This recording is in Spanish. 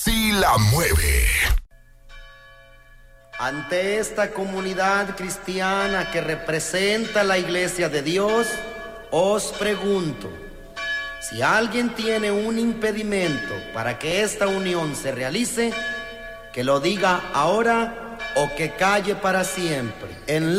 sí la mueve. Ante esta comunidad cristiana que representa la Iglesia de Dios, os pregunto, si alguien tiene un impedimento para que esta unión se realice, que lo diga ahora o que calle para siempre. En